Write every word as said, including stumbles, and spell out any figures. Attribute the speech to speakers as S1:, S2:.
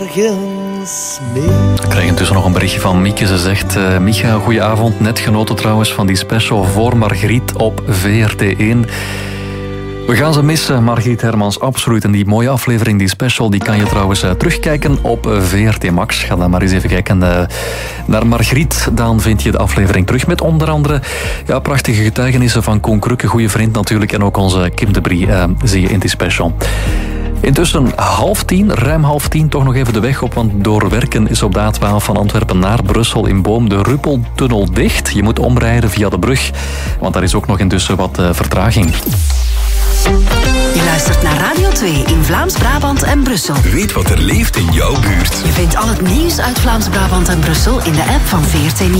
S1: Ik krijg intussen nog een berichtje van Mieke. Ze zegt, uh, Micha, goedenavond. Net genoten trouwens van die special voor Margriet op V R T één. We gaan ze missen, Margriet Hermans, absoluut. En die mooie aflevering, die special, die kan je trouwens uh, terugkijken op uh, V R T Max. Ga dan maar eens even kijken uh, naar Margriet. Dan vind je de aflevering terug met onder andere ja, prachtige getuigenissen van Koen Krukke, goede vriend natuurlijk. En ook onze Kim de Brie uh, zie je in die special. Intussen half tien, ruim half tien, toch nog even de weg op, want door werken is op de A twaalf van Antwerpen naar Brussel in Boom de Ruppeltunnel dicht. Je moet omrijden via de brug, want daar is ook nog intussen wat uh, vertraging.
S2: Je luistert naar Radio twee in Vlaams-Brabant en Brussel.
S3: Weet wat er leeft in jouw buurt.
S2: Je vindt al het nieuws uit Vlaams-Brabant en Brussel in de app van V R T Nieuws.